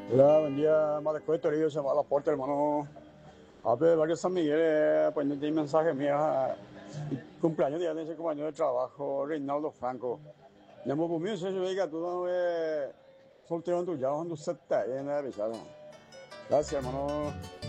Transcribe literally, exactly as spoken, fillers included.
Hola, buen día, Marco de Torillo, se llama La Porta, hermano. A ver, varios San Miguel, eh, pues no tiene mensaje mío. ah, y Cumpleaños de ese compañero de trabajo, Reinaldo Franco. Nemo bumi se yo diga tú no eh soltero en tu ya, cuando se está en la visada. Gracias, hermano.